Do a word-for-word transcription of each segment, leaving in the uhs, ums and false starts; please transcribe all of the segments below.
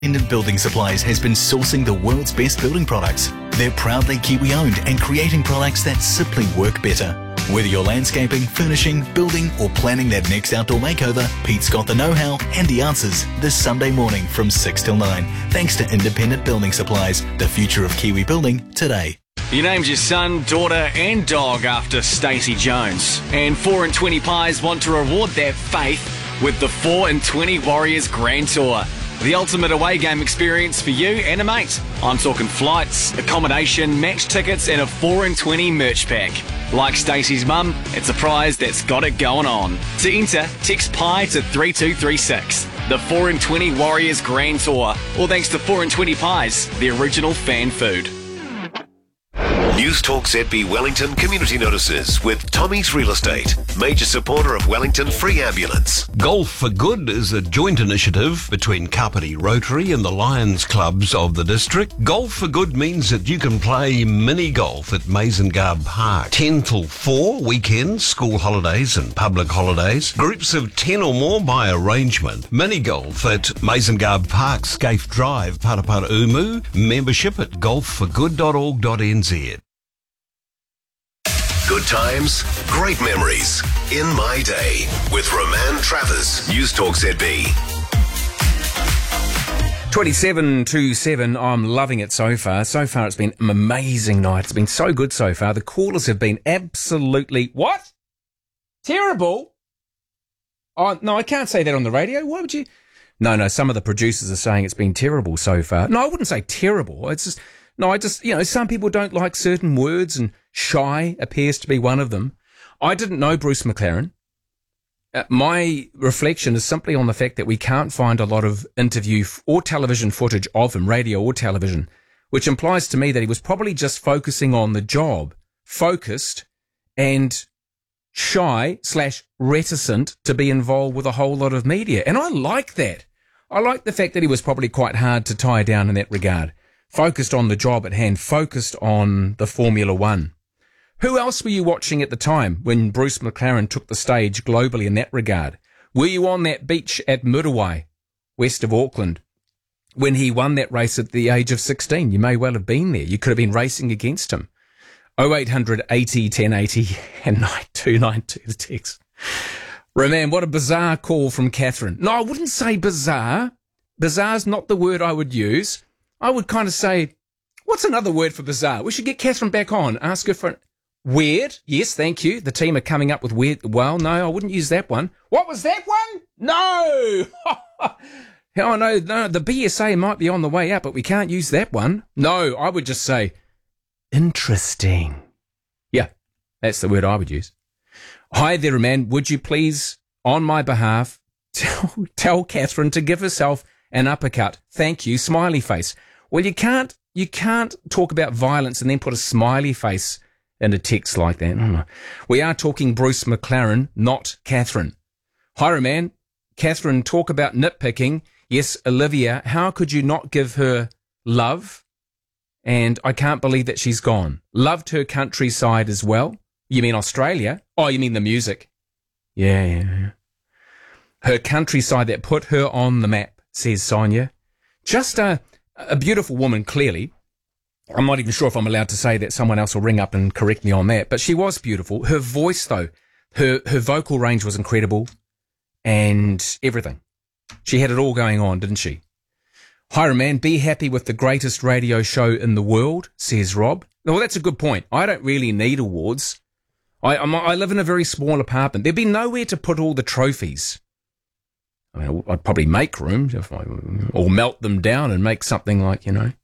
Independent Building Supplies has been sourcing the world's best building products. They're proudly Kiwi-owned and creating products that simply work better. Whether you're landscaping, furnishing, building or planning that next outdoor makeover, Pete's got the know-how and the answers this Sunday morning from six till nine. Thanks to Independent Building Supplies, the future of Kiwi building today. You named your son, daughter and dog after Stacey Jones. And four and twenty Pies want to reward that faith with the four and twenty Warriors Grand Tour. The ultimate away game experience for you and a mate. I'm talking flights, accommodation, match tickets and a four and twenty merch pack. Like Stacey's mum, it's a prize that's got it going on. To enter, text Pie to three two three six. The four and twenty Warriors Grand Tour. All thanks to four and twenty Pies, the original fan food. News Talk Z B Wellington Community Notices with Tommy's Real Estate, major supporter of Wellington Free Ambulance. Golf for Good is a joint initiative between Kapiti Rotary and the Lions clubs of the district. Golf for Good means that you can play mini golf at Mazengard Park. ten till four, weekends, school holidays and public holidays. Groups of ten or more by arrangement. Mini golf at Mazengard Park, Scaife Drive, Paraparaumu. Membership at golf for good dot org dot n z. Good times, great memories. In My Day with Roman Travers. News Talk Z B. twenty-seven to seven. I'm loving it so far. So far, it's been an amazing night. It's been so good so far. The callers have been absolutely... What? Terrible? Oh, no, I can't say that on the radio. Why would you... No, no, some of the producers are saying it's been terrible so far. No, I wouldn't say terrible. It's just... No, I just, you know, some people don't like certain words and shy appears to be one of them. I didn't know Bruce McLaren. Uh, my reflection is simply on the fact that we can't find a lot of interview f- or television footage of him, radio or television, which implies to me that he was probably just focusing on the job, focused and shy slash reticent to be involved with a whole lot of media. And I like that. I like the fact that he was probably quite hard to tie down in that regard. Focused on the job at hand, focused on the Formula One. Who else were you watching at the time when Bruce McLaren took the stage globally in that regard? Were you on that beach at Muriwai, west of Auckland, when he won that race at the age of sixteen? You may well have been there. You could have been racing against him. oh eight hundred eighty ten eighty and nine two nine two the text. Roman, what a bizarre call from Catherine. No, I wouldn't say bizarre. Bizarre's not the word I would use. I would kind of say, what's another word for bizarre? We should get Catherine back on. Ask her for weird. Yes, thank you. The team are coming up with weird. Well, no, I wouldn't use that one. What was that one? No. Oh, no, no. The B S A might be on the way up, but we can't use that one. No, I would just say interesting. Yeah, that's the word I would use. Hi there, man. Would you please, on my behalf, tell, tell Catherine to give herself an uppercut. Thank you. Smiley face. Well, you can't, you can't talk about violence and then put a smiley face in a text like that. Mm. We are talking Bruce McLaren, not Catherine. Hi, man. Catherine, talk about nitpicking. Yes, Olivia, how could you not give her love? And I can't believe that she's gone. Loved her countryside as well. You mean Australia? Oh, you mean the music? Yeah, yeah, yeah. Her countryside that put her on the map, says Sonia. Just a, a beautiful woman, clearly. I'm not even sure if I'm allowed to say that. Someone else will ring up and correct me on that. But she was beautiful. Her voice, though, her, her vocal range was incredible and everything. She had it all going on, didn't she? Hi, man, be happy with the greatest radio show in the world, says Rob. Well, that's a good point. I don't really need awards. I, I'm, I live in a very small apartment. There'd be nowhere to put all the trophies. I mean, I'd probably make room if I, or melt them down and make something like, you know,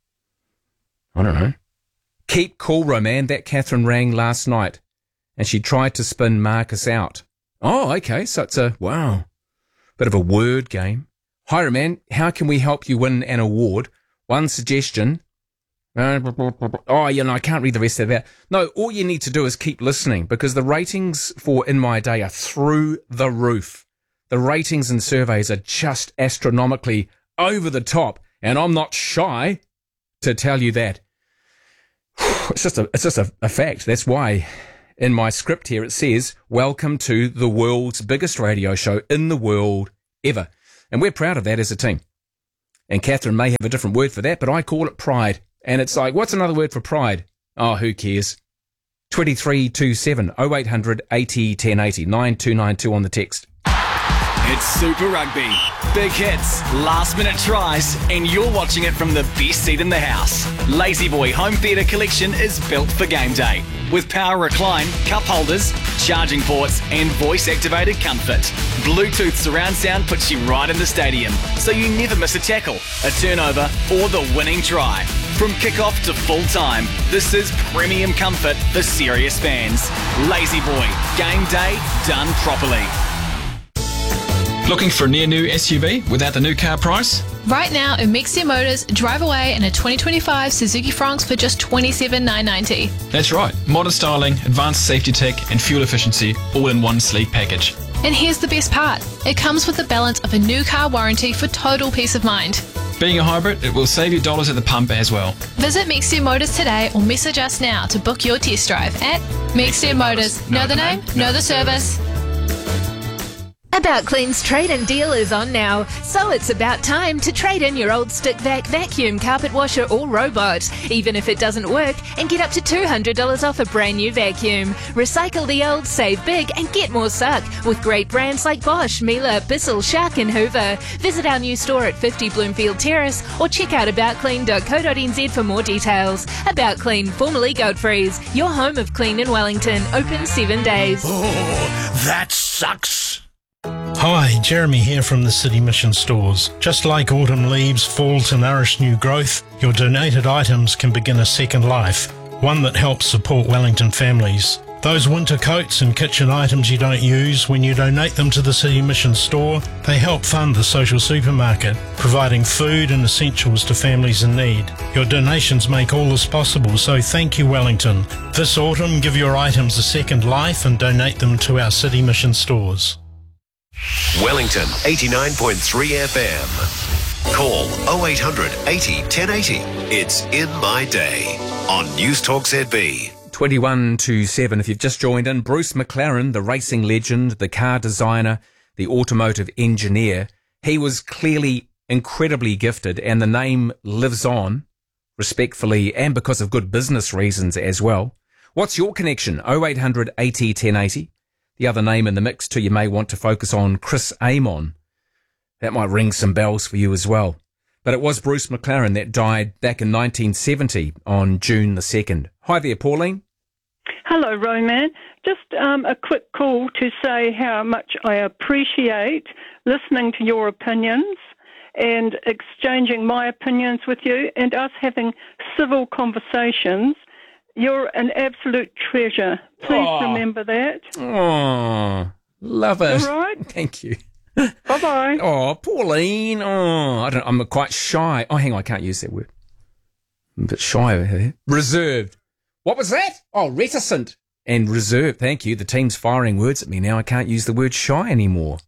I don't know. Keep cool, Roman. That Catherine rang last night and she tried to spin Marcus out. Oh, okay. So it's a, wow, bit of a word game. Hi, Roman. How can we help you win an award? One suggestion. Oh, you know, I can't read the rest of that. No, all you need to do is keep listening because the ratings for In My Day are through the roof. The ratings and surveys are just astronomically over the top, and I'm not shy to tell you that. It's just a, it's just a, a fact. That's why in my script here it says, welcome to the world's biggest radio show in the world ever. And we're proud of that as a team. And Catherine may have a different word for that, but I call it pride. And it's like, what's another word for pride? Oh, who cares? twenty-three two seven oh eight hundred eighty ten eighty nine two nine two on the text. It's Super Rugby. Big hits, last minute tries, and you're watching it from the best seat in the house. Lazy Boy Home Theatre Collection is built for game day. With power recline, cup holders, charging ports, and voice-activated comfort. Bluetooth surround sound puts you right in the stadium, so you never miss a tackle, a turnover, or the winning try. From kick-off to full-time, this is premium comfort for serious fans. Lazy Boy, game day done properly. Looking for a near-new S U V without the new car price? Right now, in Mexia Motors, drive away in a twenty twenty-five Suzuki Fronx for just twenty-seven thousand nine hundred ninety dollars. That's right. Modern styling, advanced safety tech and fuel efficiency all in one sleek package. And here's the best part. It comes with the balance of a new car warranty for total peace of mind. Being a hybrid, it will save you dollars at the pump as well. Visit Mexia Motors today or message us now to book your test drive at Mexia Motors. Know the name, know the service. About Clean's trade-in deal is on now, so it's about time to trade in your old stick vac vacuum, carpet washer or robot, even if it doesn't work, and get up to two hundred dollars off a brand new vacuum. Recycle the old, save big and get more suck with great brands like Bosch, Miele, Bissell, Shark and Hoover. Visit our new store at fifty Bloomfield Terrace or check out about clean dot co dot n z for more details. About Clean, formerly Godfrey's, your home of clean in Wellington, open seven days. Oh, that sucks. Hi, Jeremy here from the City Mission Stores. Just like autumn leaves fall to nourish new growth, your donated items can begin a second life, one that helps support Wellington families. Those winter coats and kitchen items you don't use, when you donate them to the City Mission Store, they help fund the social supermarket, providing food and essentials to families in need. Your donations make all this possible, so thank you, Wellington. This autumn, give your items a second life and donate them to our City Mission Stores. Wellington eighty-nine point three F M. Call oh eight hundred eighty ten eighty. It's In My Day on News Talk Z B. twenty-one to seven. If you've just joined in, Bruce McLaren, the racing legend, the car designer, the automotive engineer, he was clearly incredibly gifted, and the name lives on, respectfully, and because of good business reasons as well. What's your connection? oh eight hundred eighty ten eighty. The other name in the mix too, you may want to focus on Chris Amon. That might ring some bells for you as well. But it was Bruce McLaren that died back in nineteen seventy on June the second. Hi there, Pauline. Hello, Roman. Just um, a quick call to say how much I appreciate listening to your opinions and exchanging my opinions with you and us having civil conversations. You're an absolute treasure. Please Aww. remember that. Oh, love it. All right. Thank you. Bye-bye. Oh, Pauline. Oh, I don't. I'm quite shy. Oh, hang on. I can't use that word. I'm a bit shy over here. Reserved. What was that? Oh, reticent and reserved. Thank you. The team's firing words at me now. I can't use the word shy anymore.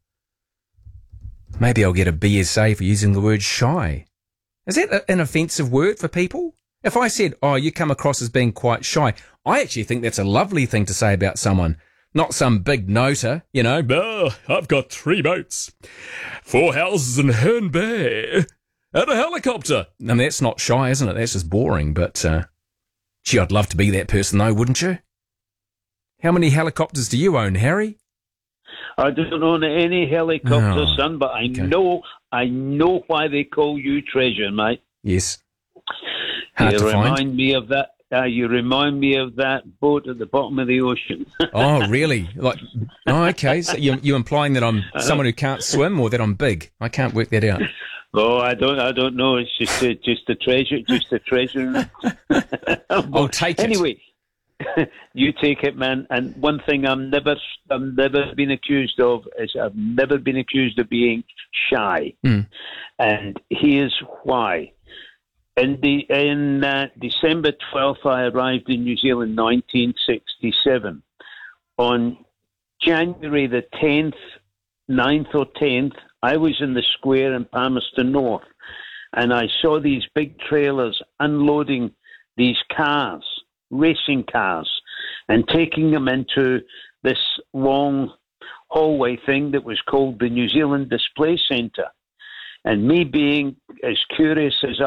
Maybe I'll get a B S A for using the word shy. Is that an offensive word for people? If I said, oh, you come across as being quite shy, I actually think that's a lovely thing to say about someone. Not some big noter, you know. Oh, I've got three boats, four houses in Herne Bay, and a helicopter. I mean, that's not shy, isn't it? That's just boring. But, uh, gee, I'd love to be that person, though, wouldn't you? How many helicopters do you own, Harry? I don't own any helicopter, Oh, son, but I okay. know, I know why they call you treasure, mate. Yes. Hard you to remind find. me of that. Uh, you remind me of that boat at the bottom of the ocean. Oh, really? Like, oh, okay. So you you implying that I'm someone who can't swim, or that I'm big? I can't work that out. Oh, I don't, I don't know. It's just, a, just a treasure, just a treasure. I'll take it. Anyway, you take it, man. And one thing I'm never, I've never been accused of is I've never been accused of being shy, Mm. and here's why. In, the, in uh, December twelfth, I arrived in New Zealand, nineteen sixty-seven. On January the tenth, ninth or tenth, I was in the square in Palmerston North, and I saw these big trailers unloading these cars, racing cars, and taking them into this long hallway thing that was called the New Zealand Display Centre. And me being as curious as